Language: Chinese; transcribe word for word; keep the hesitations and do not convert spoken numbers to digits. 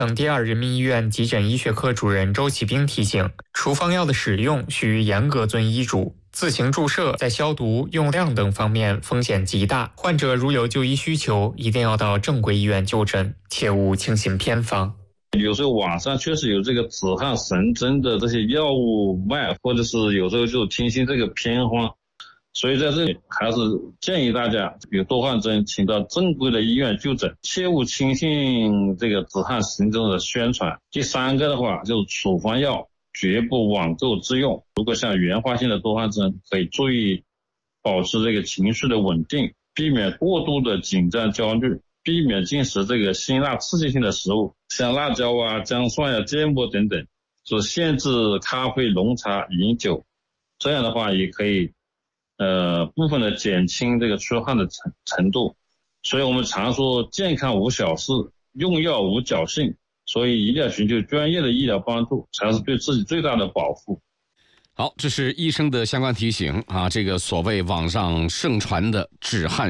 等第二人民医院急诊医学科主任周启兵提醒，处方药的使用需严格遵医嘱，自行注射在消毒、用量等方面风险极大。患者如有就医需求，一定要到正规医院就诊，切勿轻信偏方。 有时候网上确实有这个止汗神针的这些药物卖，或者是有时候就听信这个偏方，所以在这里还是建议大家有多汗症请到正规的医院就诊，切勿轻信这个止汗神针的宣传。第三个的话就是处方药绝不网购自用，如果像原发性的多汗症，可以注意保持这个情绪的稳定，避免过度的紧张焦虑，避免进食这个辛辣刺激性的食物，像辣椒啊、姜蒜啊、芥末等等，是限制咖啡、浓茶、饮酒，这样的话也可以呃部分的减轻这个出汗的程程度。所以我们常说健康无小事，用药无侥幸，所以一定要寻求专业的医疗帮助，才是对自己最大的保护。 好，这是医生的相关提醒啊，这个所谓网上盛传的止汗